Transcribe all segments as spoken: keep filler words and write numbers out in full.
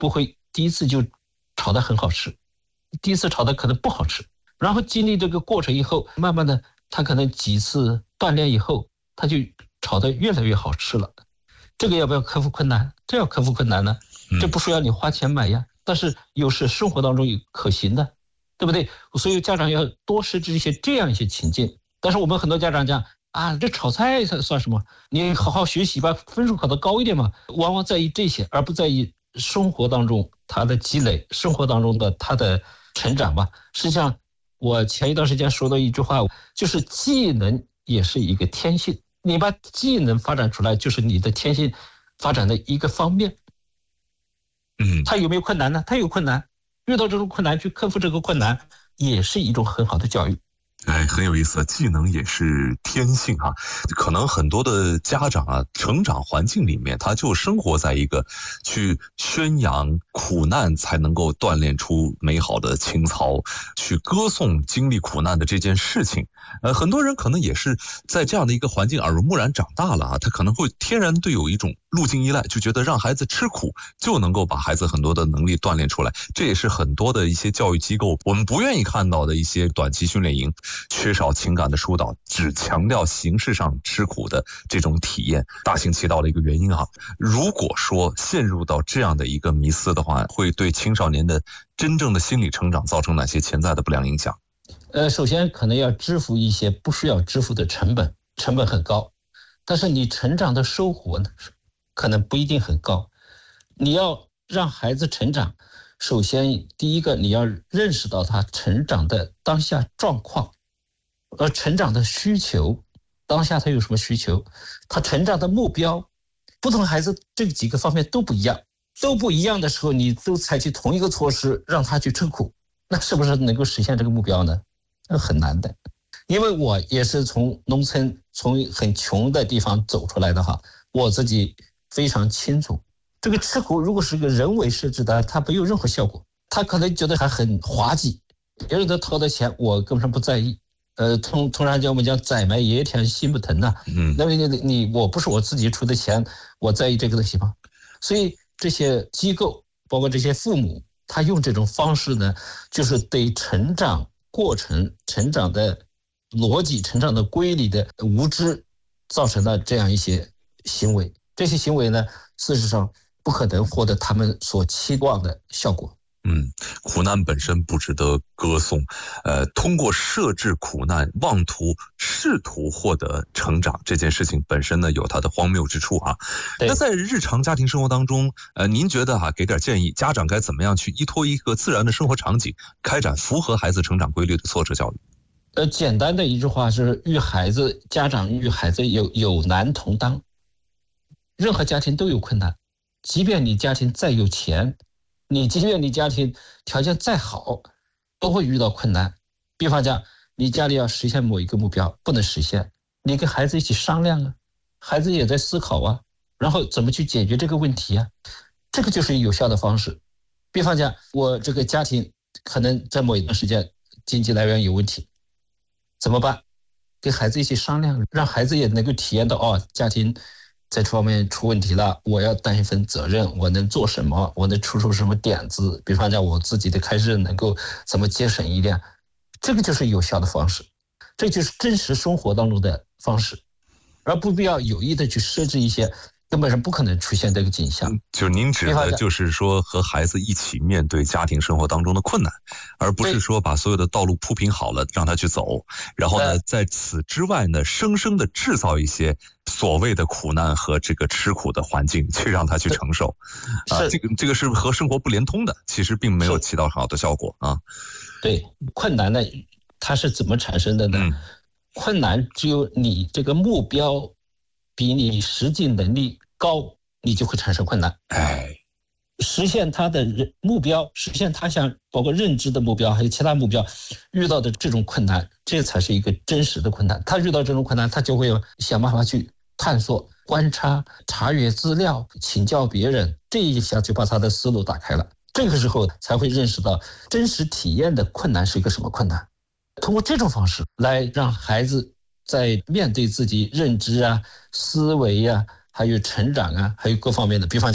不会第一次就炒得很好吃，第一次炒的可能不好吃，然后经历这个过程以后，慢慢的他可能几次锻炼以后，他就炒得越来越好吃了。这个要不要克服困难？这要克服困难呢，这不需要你花钱买呀，但是又是生活当中有可行的，对不对？所以家长要多设置一些这样一些情境。但是我们很多家长讲啊，这炒菜算什么？你好好学习吧，分数考得高一点嘛。往往在意这些，而不在意生活当中他的积累，生活当中的他的成长吧。实际上，我前一段时间说的一句话，就是技能也是一个天性。你把技能发展出来，就是你的天性发展的一个方面。 嗯， 他有没有困难呢？他有困难，遇到这种困难去克服这个困难，也是一种很好的教育。 哎，很有意思，技能也是天性哈。可能很多的家长啊，成长环境里面，他就生活在一个去宣扬苦难才能够锻炼出美好的情操，去歌颂经历苦难的这件事情。呃，很多人可能也是在这样的一个环境耳濡目染长大了啊，他可能会天然对有一种路径依赖，就觉得让孩子吃苦就能够把孩子很多的能力锻炼出来。这也是很多的一些教育机构我们不愿意看到的一些短期训练营，缺少情感的疏导，只强调形式上吃苦的这种体验，大行其道的一个原因啊。如果说陷入到这样的一个迷思的话，会对青少年的真正的心理成长造成哪些潜在的不良影响？ 呃，首先可能要支付一些不需要支付的成本，成本很高，但是你成长的收获呢，可能不一定很高。你要让孩子成长，首先第一个你要认识到他成长的当下状况，而成长的需求，当下他有什么需求，他成长的目标，不同孩子这几个方面都不一样，都不一样的时候，你都采取同一个措施让他去吃苦，那是不是能够实现这个目标呢？那很难的。因为我也是从农村，从很穷的地方走出来的哈，我自己非常清楚，这个吃苦如果是个人为设置的，它没有任何效果，他可能觉得还很滑稽，别人都掏的钱我根本上不在意。呃，通通常讲我们讲宰埋爷田心不疼呐、啊，嗯，那么你你我不是我自己出的钱，我在意这个东西吗？所以这些机构，包括这些父母，他用这种方式呢，就是对成长过程、成长的逻辑、成长的规律的无知，造成了这样一些行为。这些行为呢，事实上不可能获得他们所期望的效果。 嗯，苦难本身不值得歌颂，呃，通过设置苦难，妄图试图获得成长，这件事情本身呢有它的荒谬之处啊。那在日常家庭生活当中，呃，您觉得哈、啊，给点建议，家长该怎么样去依托一个自然的生活场景，开展符合孩子成长规律的挫折教育？ 呃，简单的一句话是，与孩子，家长与孩子有有难同当。任何家庭都有困难，即便你家庭再有钱。你即便你家庭条件再好，都会遇到困难。比方讲，你家里要实现某一个目标，不能实现，你跟孩子一起商量啊，孩子也在思考啊，然后怎么去解决这个问题啊，这个就是有效的方式。比方讲，我这个家庭可能在某一段时间经济来源有问题，怎么办？跟孩子一起商量，让孩子也能够体验到哦，家庭在这方面出问题了，我要担一份责任，我能做什么，我能出出什么点子，比方讲我自己的开支能够怎么节省一点，这个就是有效的方式，这就是真实生活当中的方式，而不必要有意的去设置一些根本上不可能出现这个景象。 就您指的就是说和孩子一起面对家庭生活当中的困难，而不是说把所有的道路铺平好了让他去走，然后呢在此之外呢生生的制造一些所谓的苦难和这个吃苦的环境去让他去承受啊，这个这个是和生活不连通的，其实并没有起到好的效果啊。 对，困难呢它是怎么产生的呢、嗯、困难只有你这个目标比你实际能力高，你就会产生困难。 哎， 实现他的目标，实现他想包括认知的目标，还有其他目标遇到的这种困难，这才是一个真实的困难。他遇到这种困难，他就会想办法去探索、观察、查阅资料、请教别人，这一下就把他的思路打开了。这个时候才会认识到真实体验的困难是一个什么困难。通过这种方式来让孩子在面对自己认知啊、思维啊，还有成长啊，还有各方面的，比方讲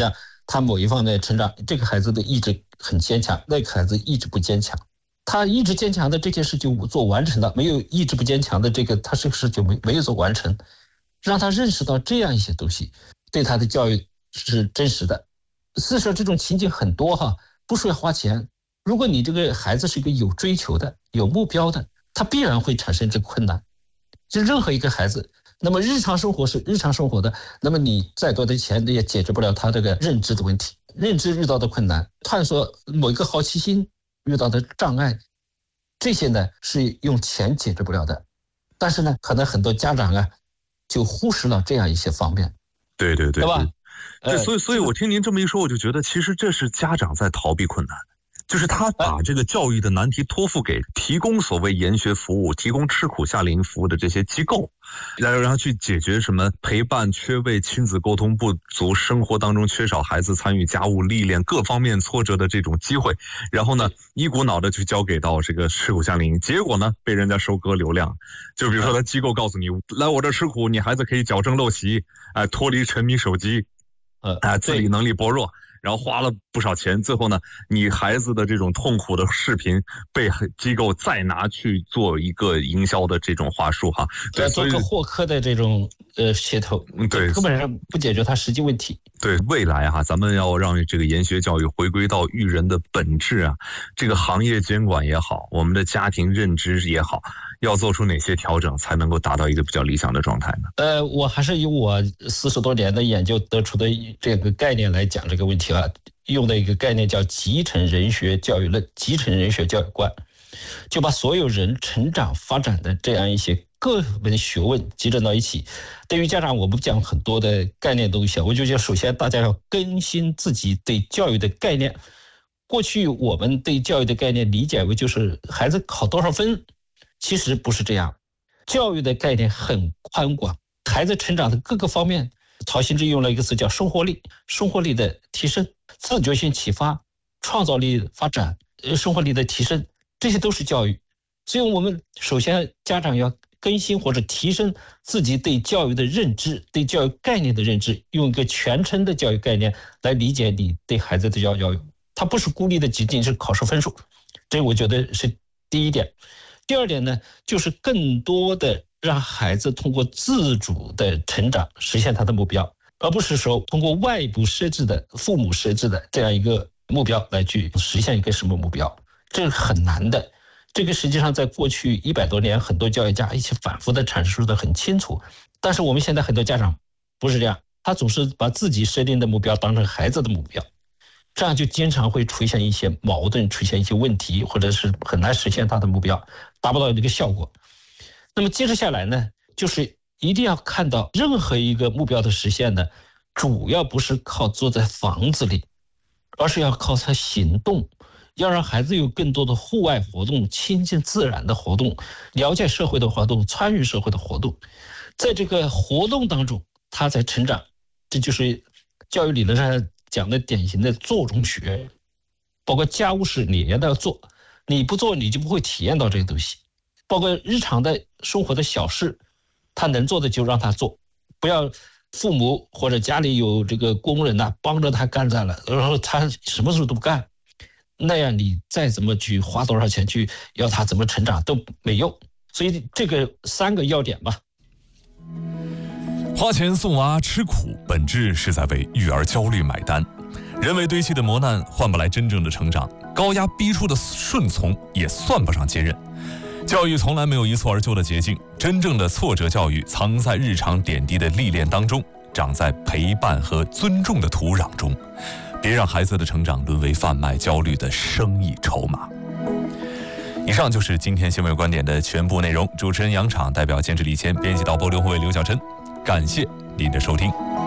他某一方面成长，这个孩子的意志很坚强，那个孩子意志不坚强。他意志坚强的这件事就做完成了，没有意志不坚强的这个，他这个事就没没有做完成。让他认识到这样一些东西，对他的教育是真实的。事实上，这种情景很多哈，不需要花钱。如果你这个孩子是一个有追求的、有目标的，他必然会产生这个困难。就任何一个孩子，那么日常生活是日常生活的，那么你再多的钱也解决不了他这个认知的问题，认知遇到的困难，探索某一个好奇心遇到的障碍，这些呢是用钱解决不了的。但是呢，可能很多家长啊就忽视了这样一些方面。 对对对， 对吧？ 对，所以所以我听您这么一说，我就觉得其实这是家长在逃避困难。就是他把这个教育的难题托付给提供所谓研学服务、提供吃苦夏令营服务的这些机构，然后让他去解决什么陪伴缺位、亲子沟通不足、生活当中缺少孩子参与家务历练各方面挫折的这种机会，然后呢一股脑的去交给到这个吃苦夏令营，结果呢被人家收割流量。就比如说他机构告诉你，来我这吃苦，你孩子可以矫正陋习，哎、呃，脱离沉迷手机，呃，哎、呃，自理能力薄弱。然后花了不少钱，最后呢，你孩子的这种痛苦的视频被机构再拿去做一个营销的这种话术哈， 对，做个获客的这种呃噱头， 对， 根本上不解决它实际问题。 对，未来哈，咱们要让这个研学教育回归到育人的本质啊，这个行业监管也好，我们的家庭认知也好，要做出哪些调整才能够达到一个比较理想的状态呢？ 呃，我还是以我四十多年的研究得出的这个概念来讲这个问题啊，用的一个概念叫集成人学教育论、集成人学教育观，就把所有人成长发展的这样一些各门学问集成到一起。对于家长，我不讲很多的概念东西，我就觉得首先大家要更新自己对教育的概念。过去我们对教育的概念理解为就是孩子考多少分，其实不是这样。教育的概念很宽广，孩子成长的各个方面，曹新之用了一个词叫生活力，生活力的提升、自觉性启发、创造力发展、生活力的提升，这些都是教育。所以我们首先家长要更新或者提升自己对教育的认知，对教育概念的认知，用一个全称的教育概念来理解你对孩子的教育。它不是孤立的仅仅是考试分数，这我觉得是第一点。第二点呢，就是更多的让孩子通过自主的成长实现他的目标，而不是说通过外部设置的、父母设置的这样一个目标来去实现一个什么目标，这是很难的。这个实际上在过去一百多年，很多教育家一起反复的阐述的很清楚，但是我们现在很多家长不是这样，他总是把自己设定的目标当成孩子的目标，这样就经常会出现一些矛盾，出现一些问题，或者是很难实现他的目标，达不到这个效果。那么接着下来呢，就是一定要看到任何一个目标的实现呢，主要不是靠坐在房子里，而是要靠他行动，要让孩子有更多的户外活动、亲近自然的活动、了解社会的活动、参与社会的活动，在这个活动当中他在成长。这就是教育理论上讲的典型的做中学，包括家务事你也要做，你不做你就不会体验到这个东西。包括日常的生活的小事，他能做的就让他做，不要父母或者家里有这个工人呐、啊、帮着他干在了，然后他什么事都不干，那样你再怎么去花多少钱去要他怎么成长都没用。所以这个三个要点吧。 花钱送娃吃苦，本质是在为育儿焦虑买单。人为堆砌的磨难换不来真正的成长，高压逼出的顺从也算不上坚韧。教育从来没有一蹴而就的捷径，真正的挫折教育藏在日常点滴的历练当中，长在陪伴和尊重的土壤中。别让孩子的成长沦为贩卖焦虑的生意筹码。以上就是今天新闻观点的全部内容。主持人杨昶，代表监制李谦，编辑导播刘宏伟、刘晓琛，感谢您的收听。